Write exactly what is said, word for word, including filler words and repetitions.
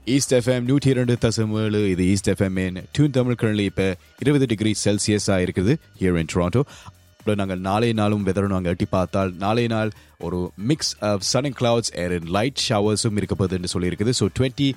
East FM நூற்றி இரண்டு தசம் ஏழு. இது east FM tune Tamil. Currently இப்போ இருபது டிகிரி செல்சியஸாக இருக்குது ஹியர் இன் டொரண்டோ. நாங்கள் நாளைய நாளும் வெதர் நாங்கள் எட்டி பார்த்தால் நாளைய நாள் ஒரு mix of Sun and clouds and light ஷவர்ஸும் இருக்க போகுது என்று சொல்லியிருக்குது. So twenty